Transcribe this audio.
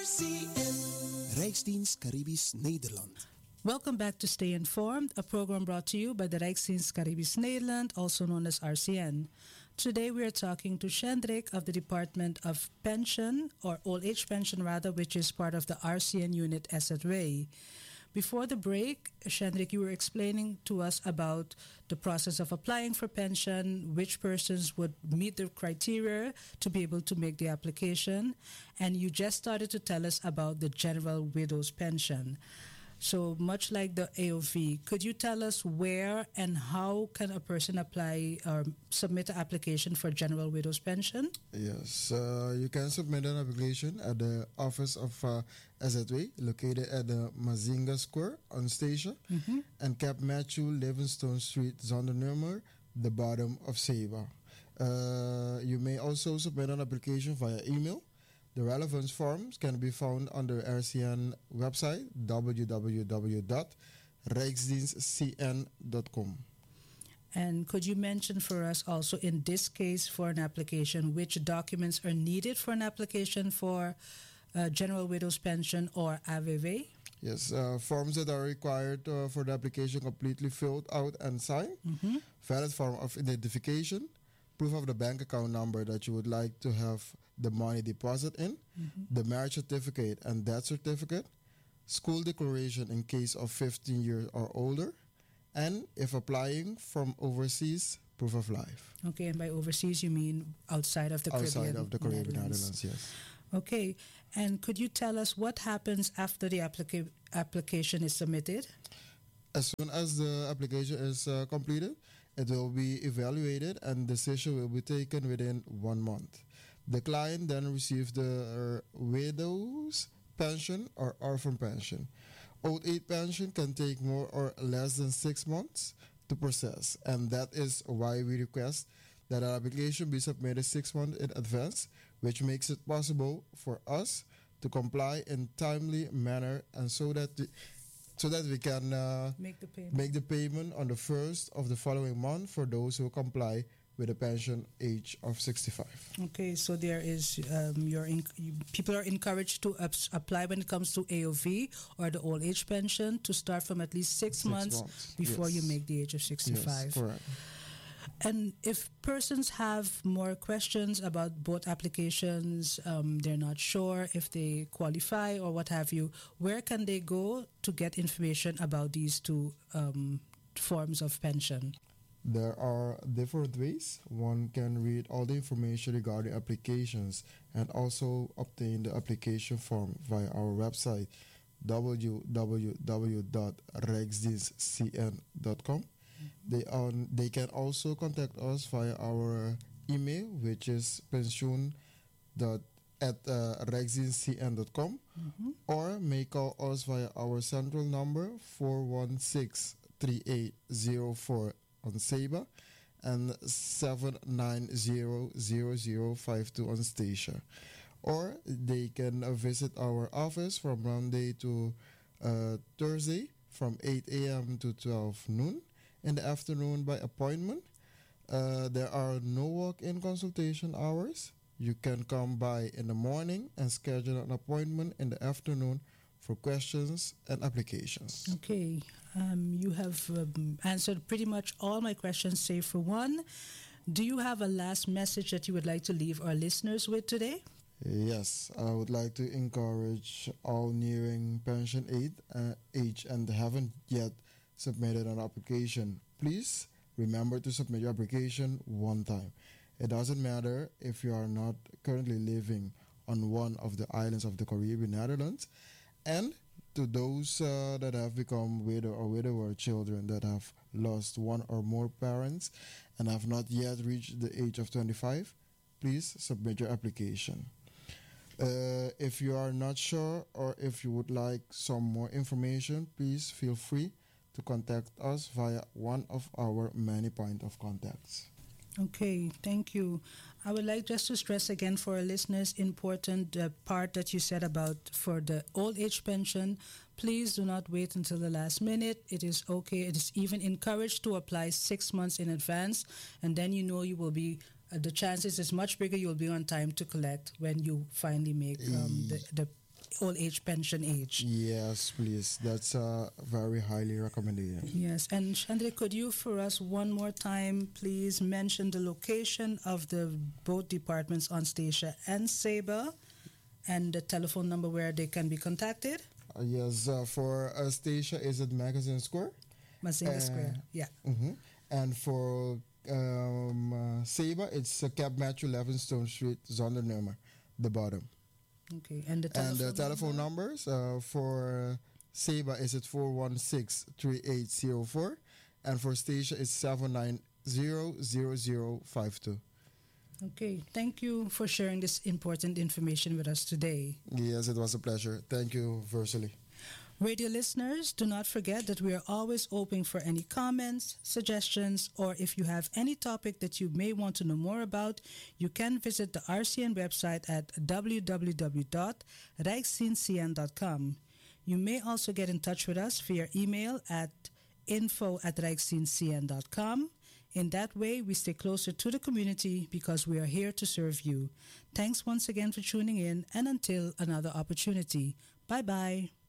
Rijksdienst Caribisch Nederland. Welcome back to Stay Informed, a program brought to you by the Rijksdienst Caribisch Nederland, also known as RCN. Today we are talking to Shendrik of the Department of Pension, or Old Age Pension rather, which is part of the RCN unit SZW. Before the break, Shendrik, you were explaining to us about the process of applying for pension, which persons would meet the criteria to be able to make the application, and you just started to tell us about the General Widow's Pension. So much like the AOV, could you tell us where and how can a person apply or submit an application for General Widow's Pension? Yes, you can submit an application at the office of SZW, located at the Mazinga Square on Station, and Cap Matthew Livingstone Street, Zondernemer, the bottom of Seba. You may also submit an application via email. The relevant forms can be found on the RCN website www.rijksdienstcn.com. And could you mention for us also in this case for an application which documents are needed for an application for General Widow's Pension or AVW? Yes, forms that are required for the application completely filled out and signed. Valid form of identification. Proof of the bank account number that you would like to have the money deposit in, the marriage certificate and death certificate, school declaration in case of 15 years or older, and if applying from overseas, proof of life. Okay, and by overseas you mean outside of the Caribbean? Outside of the Caribbean Netherlands, yes. Okay, and could you tell us what happens after the application is submitted? As soon as the application is completed, it will be evaluated and decision will be taken within 1 month. The client then receives the widow's pension or orphan pension. Old age pension can take more or less than 6 months to process, and that is why we request that our application be submitted 6 months in advance, which makes it possible for us to comply in timely manner and so that we can make the payment on the first of the following month for those who comply with the pension age of 65. Okay, so there is people are encouraged to apply when it comes to AOV or the old age pension to start from at least 6 months before you make the age of 65. Yes, correct. And if persons have more questions about both applications, they're not sure if they qualify or what have you, where can they go to get information about these two forms of pension? There are different ways. One can read all the information regarding applications and also obtain the application form via our website www.rijksdienstcn.com. They can also contact us via our email, which is pensioen@rijksdienstcn.com, or may call us via our central number 416-3804 on Seba and 790-0052 on Station. Or they can visit our office from Monday to Thursday from 8 a.m. to 12 noon. In the afternoon by appointment. There are no walk-in consultation hours. You can come by in the morning and schedule an appointment in the afternoon for questions and applications. Okay, you have answered pretty much all my questions save for one. Do you have a last message that you would like to leave our listeners with today? Yes, I would like to encourage all nearing pension age and haven't yet submitted an application. Please remember to submit your application one time. It doesn't matter if you are not currently living on one of the islands of the Caribbean Netherlands. And to those that have become widow or widower children that have lost one or more parents and have not yet reached the age of 25, please submit your application. If you are not sure or if you would like some more information, please feel free to contact us via one of our many point of contacts. Okay, thank you. I would like just to stress again for our listeners, important part that you said about for the old age pension. Please do not wait until the last minute. It is okay. It is even encouraged to apply 6 months in advance, and then you know you will be. The chances is much bigger. You will be on time to collect when you finally make the old age pension age. Yes, please. That's very highly recommended. Yes, and Chandra, could you for us one more time please mention the location of the both departments on Statia and Sabre and the telephone number where they can be contacted? Yes, for Statia is at Magazine Square. Mazinga Square, yeah. Mhm. And for Sabre, it's Cab Matthew 11 Stone Street, Zondernemer, the bottom. Okay, and the telephone numbers for Sabre is at 416-3804, and for Statia it's 790-0052. Okay, thank you for sharing this important information with us today. Yes, it was a pleasure. Thank you, Versely. Radio listeners, do not forget that we are always open for any comments, suggestions, or if you have any topic that you may want to know more about, you can visit the RCN website at www.rijksdienstcn.com. You may also get in touch with us via email at info@rijksdienstcn.com. In that way, we stay closer to the community because we are here to serve you. Thanks once again for tuning in, and until another opportunity. Bye-bye.